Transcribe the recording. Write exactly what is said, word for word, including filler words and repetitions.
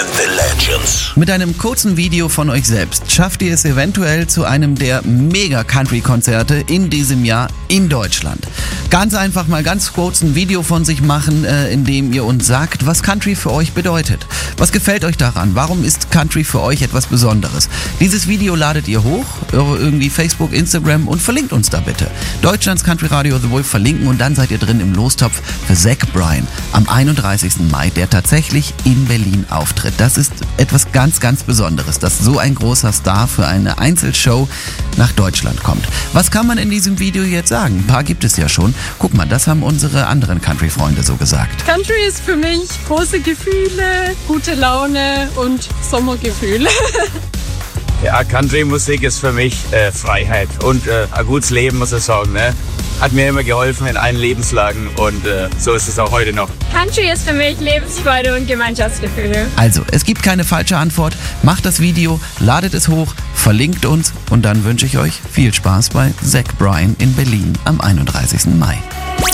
The Legends. Mit einem kurzen Video von euch selbst schafft ihr es eventuell zu einem der Mega-Country-Konzerte in diesem Jahr in Deutschland. Ganz einfach mal ganz kurz ein Video von sich machen, äh, in dem ihr uns sagt, was Country für euch bedeutet. Was gefällt euch daran? Warum ist Country für euch etwas Besonderes? Dieses Video ladet ihr hoch, irgendwie Facebook, Instagram und verlinkt uns da bitte. Deutschlands Country Radio The Wolf verlinken und dann seid ihr drin im Lostopf für Zach Bryan am einunddreißigsten Mai, der tatsächlich in Berlin auftritt. Das ist etwas ganz, ganz Besonderes, dass so ein großer Star für eine Einzelshow nach Deutschland kommt. Was kann man in diesem Video jetzt sagen? Ein paar gibt es ja schon. Guck mal, das haben unsere anderen Country-Freunde so gesagt. Country ist für mich große Gefühle, gute Laune und Sommergefühle. Ja, Country-Musik ist für mich äh, Freiheit und äh, ein gutes Leben, muss ich sagen. Ne? Hat mir immer geholfen in allen Lebenslagen und äh, so ist es auch heute noch. Country ist für mich Lebensfreude und Gemeinschaftsgefühle. Also, es gibt keine falsche Antwort. Macht das Video, ladet es hoch, verlinkt uns und dann wünsche ich euch viel Spaß bei Zach Bryan in Berlin am einunddreißigsten Mai.